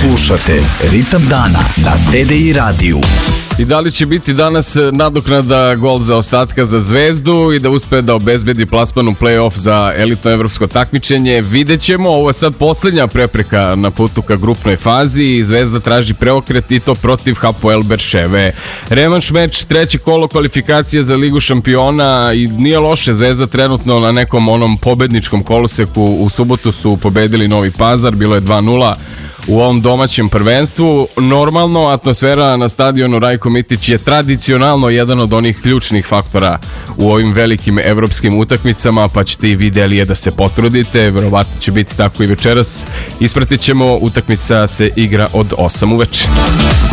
Slušate Ritam dana na TDI radiju. I da li će biti danas nadoknada gol za ostatka za Zvezdu i da uspe da obezbedi plasman u play-off za elitno evropsko takmičenje? Vidjet ćemo. Ovo je sad posljednja prepreka na putu ka grupnoj fazi i Zvezda traži preokret i to protiv Hapoel Berševe. Revanš meč, treće kolo kvalifikacije za Ligu šampiona i nije loše. Zvezda trenutno na nekom onom pobedničkom koloseku. U subotu su pobedili Novi Pazar, bilo je 2-0 u ovom domaćem prvenstvu. Normalno, atmosfera na stadionu Rajko Mitić je tradicionalno jedan od onih ključnih faktora u ovim velikim evropskim utakmicama, pa ćete i vi Delije da se potrudite, verovatno će biti tako i večeras. Ispratit ćemo, utakmica se igra od 8 uveče.